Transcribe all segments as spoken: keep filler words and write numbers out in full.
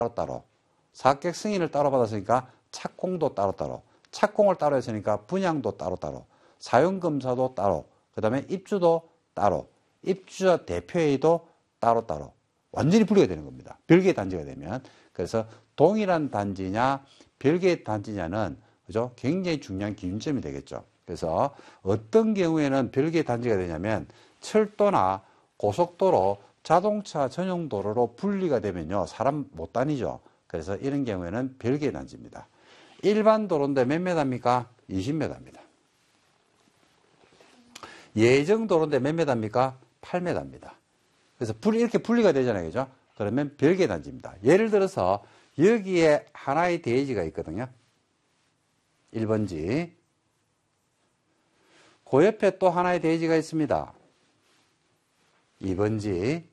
따로따로, 사객 승인을 따로 받았으니까 착공도 따로따로, 착공을 따로 했으니까 분양도 따로따로, 사용검사도 따로, 그 다음에 입주도 따로, 입주자 대표회의도 따로따로 완전히 분리가 되는 겁니다. 별개의 단지가 되면. 그래서 동일한 단지냐 별개의 단지냐는 그죠? 굉장히 중요한 기준점이 되겠죠. 그래서 어떤 경우에는 별개의 단지가 되냐면 철도나 고속도로, 자동차 전용 도로로 분리가 되면요 사람 못 다니죠. 그래서 이런 경우에는 별개의 단지입니다. 일반 도로인데 몇 메다입니까? 이십 메다입니다. 예정 도로인데 몇 메다입니까? 팔 메다입니다. 그래서 이렇게 분리가 되잖아요. 그죠? 그러면 별개의 단지입니다. 예를 들어서 여기에 하나의 대지가 있거든요. 일 번지. 그 옆에 또 하나의 대지가 있습니다. 이 번지.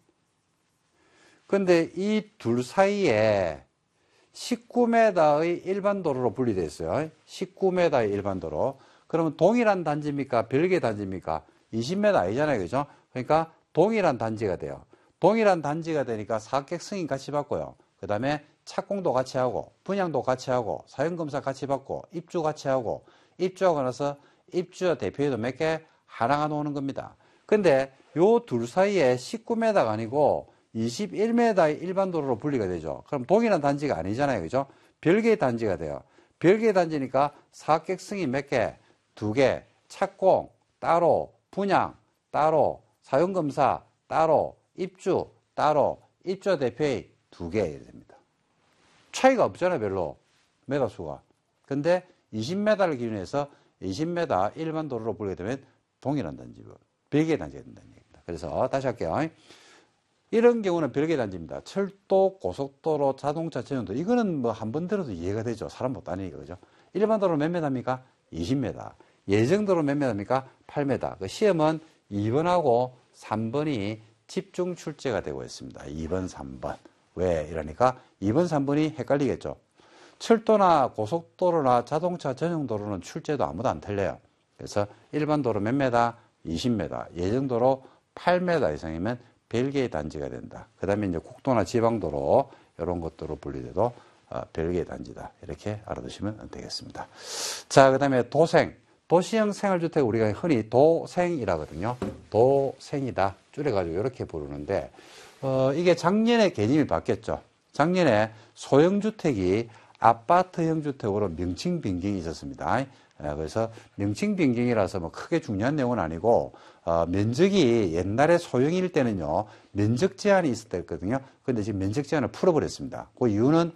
근데 이 둘 사이에 십구 메다의 일반 도로로 분리되어 있어요. 십구 메다의 일반 도로. 그러면 동일한 단지입니까? 별개의 단지입니까? 이십 메다 아니잖아요. 그죠? 그러니까 동일한 단지가 돼요. 동일한 단지가 되니까 사객 승인 같이 받고요. 그 다음에 착공도 같이 하고, 분양도 같이 하고, 사용검사 같이 받고, 입주 같이 하고, 입주하고 나서 입주자 대표회의도 몇 개? 하나가 나오는 겁니다. 근데 요 둘 사이에 십구 메다가 아니고 이십일 메다의 일반 도로로 분리가 되죠. 그럼 동일한 단지가 아니잖아요. 그죠? 별개의 단지가 돼요. 별개의 단지니까 사객 승인 몇 개? 두 개, 착공 따로, 분양 따로, 사용검사 따로, 입주 따로, 입주자 대표회의 두 개 됩니다. 차이가 없잖아요. 별로. 메다 수가. 근데 이십 메다를 기준해서 이십 메다 일반 도로로 분리가 되면 동일한 단지고 별개의 단지가 된다는 얘기입니다. 그래서 다시 할게요. 이런 경우는 별개의 단지입니다. 철도, 고속도로, 자동차 전용도로. 이거는 뭐 한 번 들어도 이해가 되죠. 사람 못 다니니까. 그죠? 일반 도로 몇 메다입니까? 이십 메다. 예정 도로 몇 메다입니까? 팔 메다. 그 시험은 이 번하고 삼 번이 집중 출제가 되고 있습니다. 이 번, 삼 번. 왜? 이러니까 이 번, 삼 번이 헷갈리겠죠. 철도나 고속도로나 자동차 전용도로는 출제도 아무도 안 틀려요. 그래서 일반 도로 몇 메다? 이십 메다. 예정 도로 팔 메다 이상이면 별개의 단지가 된다. 그 다음에 이제 국도나 지방도로 이런 것들로 분리돼도 어, 별개의 단지다. 이렇게 알아두시면 되겠습니다. 자, 그 다음에 도생. 도시형 생활주택 우리가 흔히 도생이라거든요. 도생이다. 줄여가지고 이렇게 부르는데 어, 이게 작년에 개념이 바뀌었죠. 작년에 소형주택이 아파트형 주택으로 명칭 변경이 있었습니다. 그래서 명칭 변경이라서 뭐 크게 중요한 내용은 아니고 어, 면적이 옛날에 소형일 때는요 면적 제한이 있었거든요. 근데 지금 면적 제한을 풀어버렸습니다. 그 이유는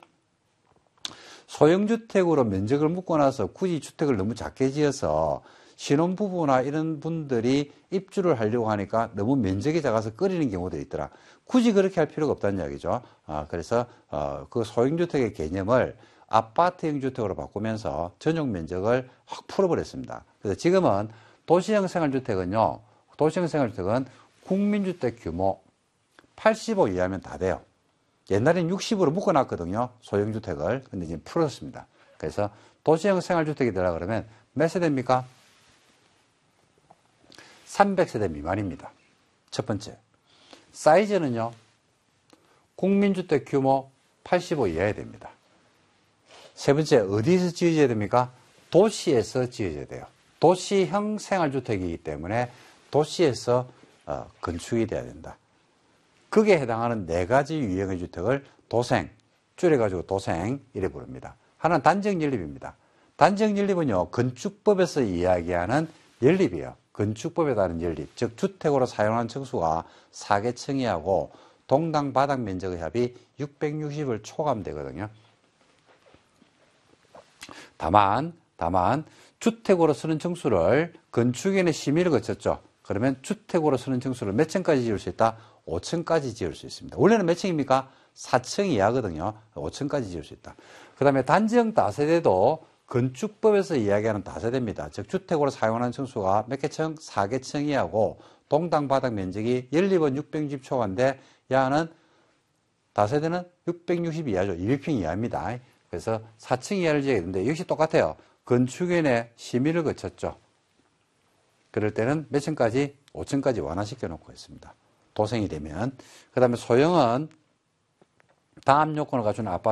소형주택으로 면적을 묶고 나서 굳이 주택을 너무 작게 지어서 신혼부부나 이런 분들이 입주를 하려고 하니까 너무 면적이 작아서 꺼리는 경우도 있더라. 굳이 그렇게 할 필요가 없다는 이야기죠. 아, 그래서 어, 그 소형주택의 개념을 아파트형 주택으로 바꾸면서 전용 면적을 확 풀어버렸습니다. 그래서 지금은 도시형 생활주택은요, 도시형 생활주택은 국민주택 규모 팔십오 이하면 다 돼요. 옛날엔 육십으로 묶어놨거든요, 소형주택을. 근데 지금 풀었습니다. 그래서 도시형 생활주택이 되라 그러면 몇 세대입니까? 삼백 세대 미만입니다. 첫 번째. 사이즈는요, 국민주택 규모 팔십오 이하야 됩니다. 세 번째, 어디서 지어져야 됩니까? 도시에서 지어져야 돼요. 도시형 생활주택이기 때문에 도시에서 어, 건축이 돼야 된다. 거기에 해당하는 네 가지 유형의 주택을 도생, 줄여가지고 도생, 이래 부릅니다. 하나는 단지형 연립입니다. 단지형 연립은요, 건축법에서 이야기하는 연립이에요. 건축법에 따른 연립, 즉 주택으로 사용하는 층수가 사 개 층이하고 동당 바닥 면적의 합이 육백육십을 초과되거든요. 다만, 다만 주택으로 쓰는 층수를 건축인의 심의를 거쳤죠. 그러면 주택으로 쓰는 층수를 몇 층까지 지을 수 있다? 오 층까지 지을 수 있습니다. 원래는 몇 층입니까? 사 층 이하거든요. 오 층까지 지을 수 있다. 그 다음에 단지형 다세대도 건축법에서 이야기하는 다세대입니다. 즉 주택으로 사용하는 층수가 몇 개 층? 사 개 층 이하고 동당 바닥 면적이 연립은 육백육십 초과인데 야는 다세대는 육백육십 이하죠. 이백 평 이하입니다. 그래서 사 층 이하를 지어야 되는데 역시 똑같아요. 건축인의 심의를 거쳤죠. 그럴 때는 몇 층까지? 오 층까지 완화시켜 놓고 있습니다. 도생이 되면. 그 다음에 소형은 다음 요건을 갖춘 아파트